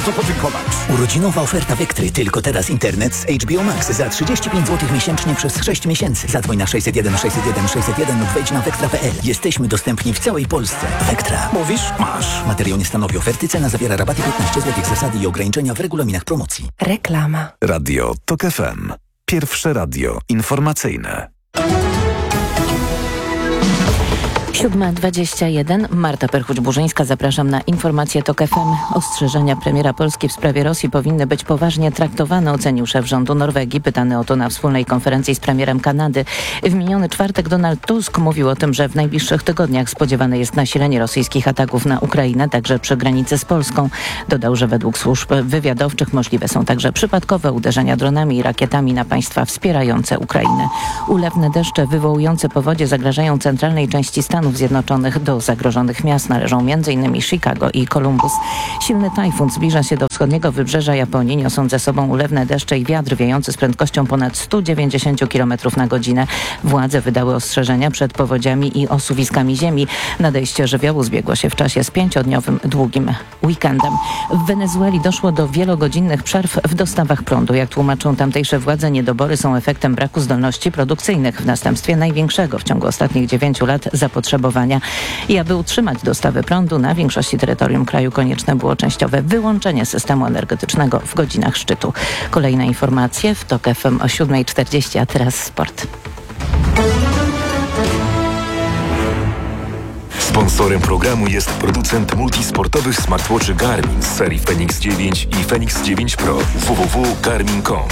bardzo podziękować. Urodzinowa oferta Vectry. Tylko teraz internet z HBO Max za 35 zł miesięcznie przez 6 miesięcy. Zadzwoń na 601 601 601 lub wejdź na vectra.pl. Jesteśmy dostępni w całej Polsce. Vectra. Mówisz? Masz. Materiał nie stanowi oferty. Cena zawiera rabaty 15 zł. Zasady i ograniczenia w regulaminach promocji. Reklama. Radio TOK FM. Pierwsze radio informacyjne. 7:21. Marta Perchuć-Burzyńska. Zapraszam na informację TOK FM. Ostrzeżenia premiera Polski w sprawie Rosji powinny być poważnie traktowane, ocenił szef rządu Norwegii. Pytany o to na wspólnej konferencji z premierem Kanady. W miniony czwartek Donald Tusk mówił o tym, że w najbliższych tygodniach spodziewane jest nasilenie rosyjskich ataków na Ukrainę, także przy granicy z Polską. Dodał, że według służb wywiadowczych możliwe są także przypadkowe uderzenia dronami i rakietami na państwa wspierające Ukrainę. Ulewne deszcze wywołujące powodzie zagrażają centralnej części Stanów Zjednoczonych. Do zagrożonych miast należą m.in. Chicago i Columbus. Silny tajfun zbliża się do wschodniego wybrzeża Japonii, niosąc ze sobą ulewne deszcze i wiatr wiejący z prędkością ponad 190 km na godzinę. Władze wydały ostrzeżenia przed powodziami i osuwiskami ziemi. Nadejście żywiołu zbiegło się w czasie z 5-dniowym długim weekendem. W Wenezueli doszło do wielogodzinnych przerw w dostawach prądu. Jak tłumaczą tamtejsze władze, niedobory są efektem braku zdolności produkcyjnych w następstwie największego w ciągu ostatnich 9 lat zapotrzebowania. I aby utrzymać dostawy prądu na większości terytorium kraju konieczne było częściowe wyłączenie systemu energetycznego w godzinach szczytu. Kolejne informacje w TOK FM o 7:40, a teraz sport. Sponsorem programu jest producent multisportowych smartwatchy Garmin z serii Fenix 9 i Fenix 9 Pro. www.garmin.com.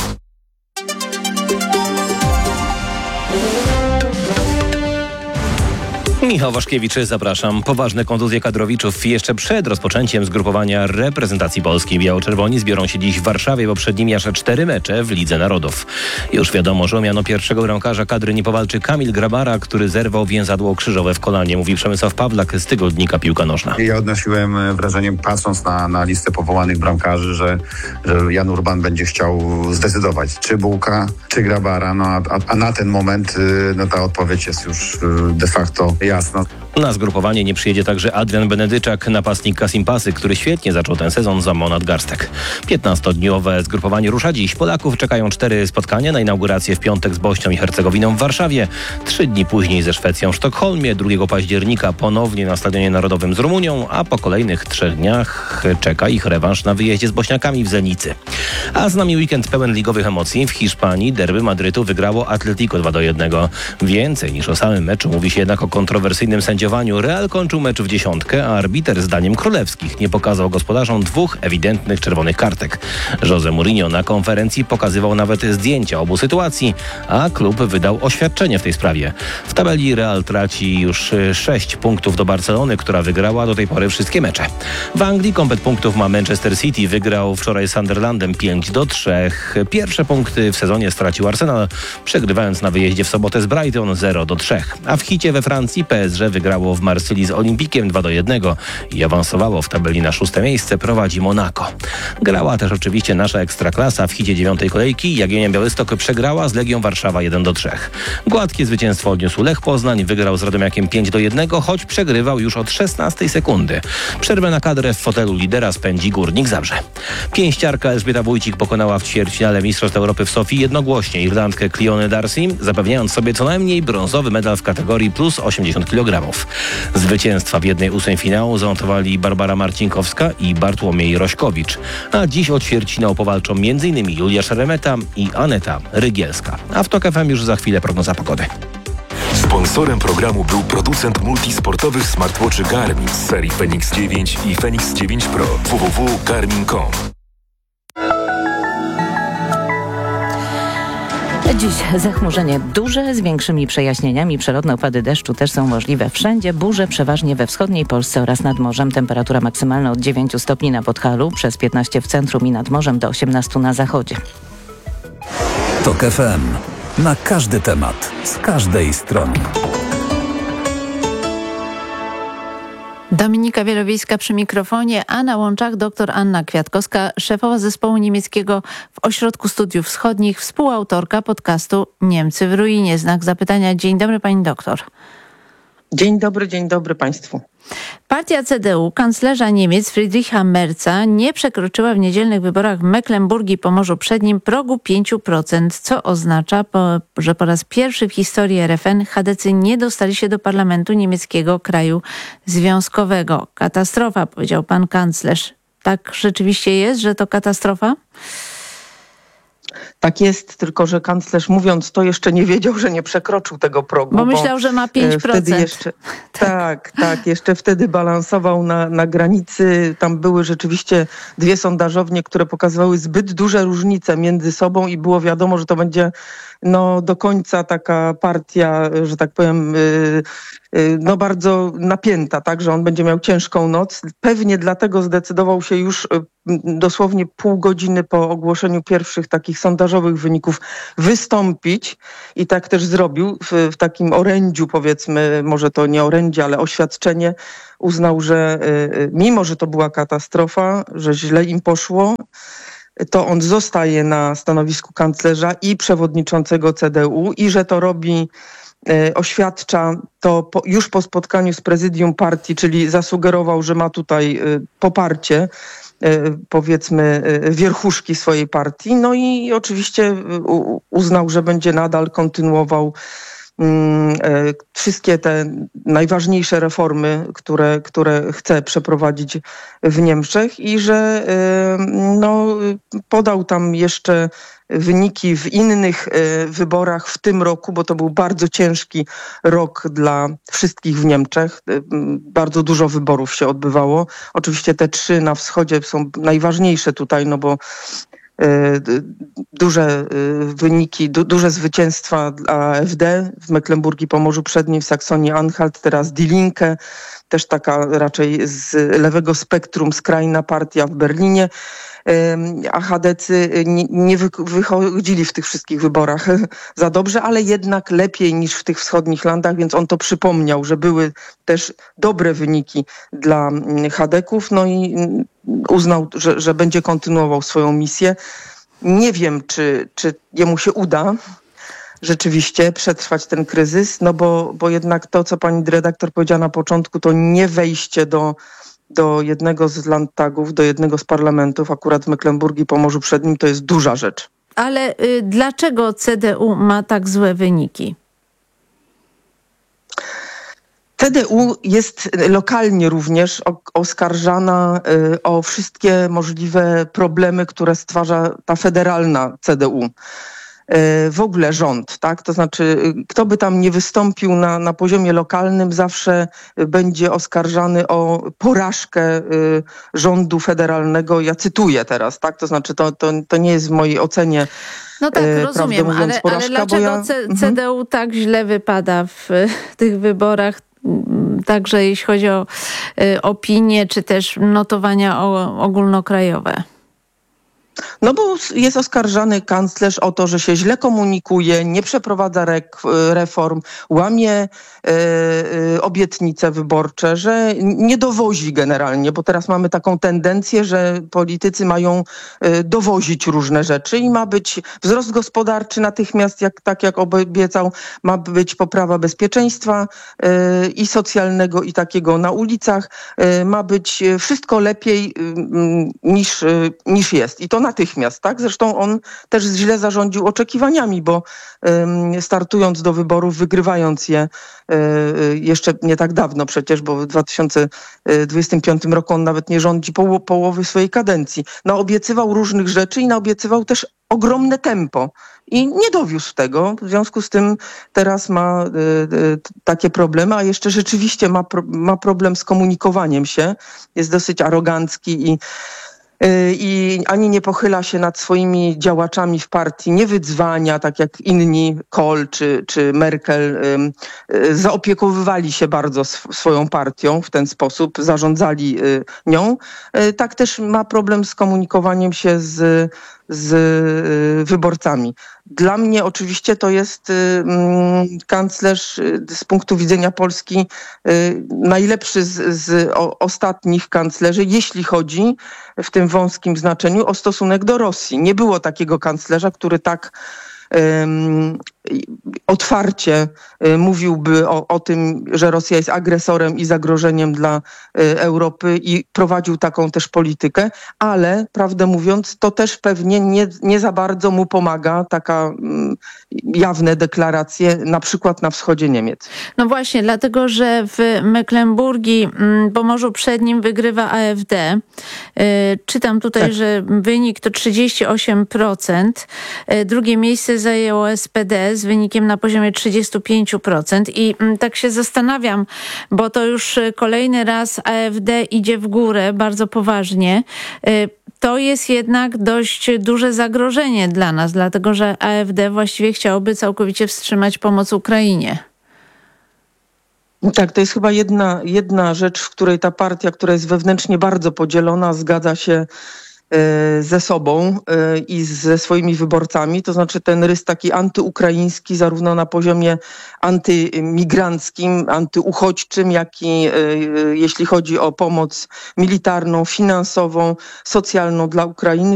Michał Waszkiewicz, zapraszam. Poważne kontuzje kadrowiczów jeszcze przed rozpoczęciem zgrupowania reprezentacji Polski. Biało-czerwoni zbiorą się dziś w Warszawie, bo przed nimi aż 4 mecze w Lidze Narodów. Już wiadomo, że o miano pierwszego bramkarza kadry nie powalczy Kamil Grabara, który zerwał więzadło krzyżowe w kolanie, mówi Przemysław Pawlak z tygodnika Piłka Nożna. Ja odnosiłem wrażenie, patrząc na listę powołanych bramkarzy, że Jan Urban będzie chciał zdecydować, czy Bułka, czy Grabara. A na ten moment ta odpowiedź jest już de facto jasna. Na zgrupowanie nie przyjedzie także Adrian Benedyczak, napastnik Kasimpasy, który świetnie zaczął ten sezon za Monad Garstek. 15-dniowe zgrupowanie rusza dziś. Polaków czekają 4 spotkania na inaugurację w piątek z Bośnią i Hercegowiną w Warszawie, 3 dni później ze Szwecją w Sztokholmie, 2 października ponownie na Stadionie Narodowym z Rumunią, a po kolejnych 3 dniach czeka ich rewanż na wyjeździe z Bośniakami w Zenicy. A z nami weekend pełen ligowych emocji. W Hiszpanii derby Madrytu wygrało Atletico 2-1. Więcej niż o samym meczu mówi się jednak o kontrowersyjnym sędziowaniu. Real kończył mecz w dziesiątkę, a arbiter zdaniem królewskich nie pokazał gospodarzom 2 ewidentnych czerwonych kartek. Jose Mourinho na konferencji pokazywał nawet zdjęcia obu sytuacji, a klub wydał oświadczenie w tej sprawie. W tabeli Real traci już 6 punktów do Barcelony, która wygrała do tej pory wszystkie mecze. W Anglii komplet punktów ma Manchester City, wygrał wczoraj z Sunderlandem 5-3. Pierwsze punkty w sezonie stracił Arsenal, przegrywając na wyjeździe w sobotę z Brighton 0-3. A w hicie we Francji PSG wygrało w Marsylii z Olimpikiem 2-1 i awansowało w tabeli na 6. miejsce, prowadzi Monako. Grała też oczywiście nasza Ekstraklasa w hicie 9. kolejki. Jagiellonia Białystok przegrała z Legią Warszawa 1-3. Gładkie zwycięstwo odniósł Lech Poznań, wygrał z Radomiakiem 5-1, choć przegrywał już od 16 sekundy. Przerwę na kadrę w fotelu lidera spędzi Górnik Zabrze. Pięściarka Elżbieta Wójcik pokonała w ćwierćfinale Mistrzostw Europy w Sofii jednogłośnie Irlandkę Cleone Darcy, zapewniając sobie co najmniej brązowy medal w kategorii plus 80 kg. Zwycięstwa w 1/8 finału zanotowali Barbara Marcinkowska i Bartłomiej Rośkowicz. A dziś o ćwierćfinał powalczą m.in. Julia Szeremeta i Aneta Rygielska. A w TOK FM już za chwilę prognoza pogody. Sponsorem programu był producent multisportowych smartwatchy Garmin z serii Fenix 9 i Fenix 9 Pro. www.garmin.com. Dziś zachmurzenie duże z większymi przejaśnieniami. Przelotne opady deszczu też są możliwe wszędzie. Burze przeważnie we wschodniej Polsce oraz nad morzem. Temperatura maksymalna od 9 stopni na Podhalu, przez 15 w centrum i nad morzem do 18 na zachodzie. TOK FM. Na każdy temat, z każdej strony. Dominika Wielowiejska przy mikrofonie, a na łączach dr Anna Kwiatkowska, szefowa zespołu niemieckiego w Ośrodku Studiów Wschodnich, współautorka podcastu Niemcy w ruinie. Znak zapytania. Dzień dobry pani doktor. Dzień dobry Państwu. Partia CDU kanclerza Niemiec Friedricha Merza nie przekroczyła w niedzielnych wyborach w Mecklenburgii i Pomorzu Przednim progu 5%, co oznacza, że po raz pierwszy w historii RFN chadecy nie dostali się do parlamentu niemieckiego kraju związkowego. Katastrofa, powiedział pan kanclerz. Tak rzeczywiście jest, że to katastrofa? Tak jest, tylko że kanclerz mówiąc to jeszcze nie wiedział, że nie przekroczył tego progu. Bo myślał, że ma 5%. Wtedy jeszcze, tak, jeszcze wtedy balansował na granicy. Tam były rzeczywiście dwie sondażownie, które pokazywały zbyt duże różnice między sobą i było wiadomo, że to będzie do końca taka partia, że tak powiem, bardzo napięta, tak, że on będzie miał ciężką noc. Pewnie dlatego zdecydował się już dosłownie pół godziny po ogłoszeniu pierwszych takich sondażowych wyników wystąpić i tak też zrobił w takim orędziu, powiedzmy, może to nie orędzie, ale oświadczenie. Uznał, że mimo, że to była katastrofa, że źle im poszło, to on zostaje na stanowisku kanclerza i przewodniczącego CDU i że to robi, oświadcza to już po spotkaniu z prezydium partii, czyli zasugerował, że ma tutaj poparcie, powiedzmy, wierchuszki swojej partii. No i oczywiście uznał, że będzie nadal kontynuował wszystkie te najważniejsze reformy, które chce przeprowadzić w Niemczech i że podał tam jeszcze wyniki w innych wyborach w tym roku, bo to był bardzo ciężki rok dla wszystkich w Niemczech. Bardzo dużo wyborów się odbywało. Oczywiście te 3 na wschodzie są najważniejsze tutaj, bo duże wyniki, duże zwycięstwa dla AfD w Mecklenburgii Pomorzu Przednim, w Saksonii-Anhalt, teraz Die Linke, też taka raczej z lewego spektrum skrajna partia w Berlinie, a chadecy nie wychodzili w tych wszystkich wyborach za dobrze, ale jednak lepiej niż w tych wschodnich landach, więc on to przypomniał, że były też dobre wyniki dla chadeków, i uznał, że będzie kontynuował swoją misję. Nie wiem, czy jemu się uda rzeczywiście przetrwać ten kryzys, bo jednak to, co pani redaktor powiedziała na początku, to nie wejście do jednego z Landtagów, do jednego z parlamentów, akurat w Mecklenburgii Pomorzu Przednim, to jest duża rzecz. Ale dlaczego CDU ma tak złe wyniki? CDU jest lokalnie również oskarżana o wszystkie możliwe problemy, które stwarza ta federalna CDU. W ogóle rząd, tak? To znaczy, kto by tam nie wystąpił na poziomie lokalnym, zawsze będzie oskarżany o porażkę rządu federalnego. Ja cytuję teraz, tak? To znaczy, to nie jest w mojej ocenie. No tak, rozumiem, ale dlaczego CDU tak źle wypada w tych wyborach? Także jeśli chodzi o opinię, czy też notowania ogólnokrajowe. Bo jest oskarżany kanclerz o to, że się źle komunikuje, nie przeprowadza reform, łamie obietnice wyborcze, że nie dowozi generalnie, bo teraz mamy taką tendencję, że politycy mają dowozić różne rzeczy i ma być wzrost gospodarczy natychmiast, tak jak obiecał, ma być poprawa bezpieczeństwa i socjalnego, i takiego na ulicach, ma być wszystko lepiej niż jest. I to natychmiast, tak? Zresztą on też źle zarządził oczekiwaniami, bo startując do wyborów, wygrywając je jeszcze nie tak dawno przecież, bo w 2025 roku on nawet nie rządzi połowy swojej kadencji. Naobiecywał różnych rzeczy i naobiecywał też ogromne tempo. I nie dowiózł tego. W związku z tym teraz ma takie problemy, a jeszcze rzeczywiście ma problem z komunikowaniem się. Jest dosyć arogancki i ani nie pochyla się nad swoimi działaczami w partii, nie wydzwania, tak jak inni, Kohl czy Merkel, zaopiekowywali się bardzo swoją partią w ten sposób, zarządzali nią. Tak też ma problem z komunikowaniem się z wyborcami. Dla mnie oczywiście to jest kanclerz z punktu widzenia Polski najlepszy z ostatnich kanclerzy, jeśli chodzi w tym wąskim znaczeniu o stosunek do Rosji. Nie było takiego kanclerza, który tak otwarcie mówiłby o tym, że Rosja jest agresorem i zagrożeniem dla Europy i prowadził taką też politykę, ale prawdę mówiąc, to też pewnie nie za bardzo mu pomaga taka jawne deklaracje, na przykład na wschodzie Niemiec. No właśnie, dlatego, że w Mecklenburgii, Pomorzu Przednim wygrywa AfD. Czytam tutaj, tak, że wynik to 38%. Drugie miejsce zajęło SPD z wynikiem na poziomie 35%. I tak się zastanawiam, bo to już kolejny raz AfD idzie w górę bardzo poważnie. To jest jednak dość duże zagrożenie dla nas, dlatego że AfD właściwie chciałoby całkowicie wstrzymać pomoc Ukrainie. Tak, to jest chyba jedna rzecz, w której ta partia, która jest wewnętrznie bardzo podzielona, zgadza się ze sobą i ze swoimi wyborcami, to znaczy ten rys taki antyukraiński, zarówno na poziomie antymigranckim, antyuchodźczym, jak i jeśli chodzi o pomoc militarną, finansową, socjalną dla Ukrainy.